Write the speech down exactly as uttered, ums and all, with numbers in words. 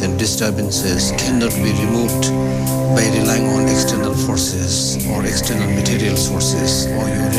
and disturbances cannot be removed by relying on external forces or external material sources or your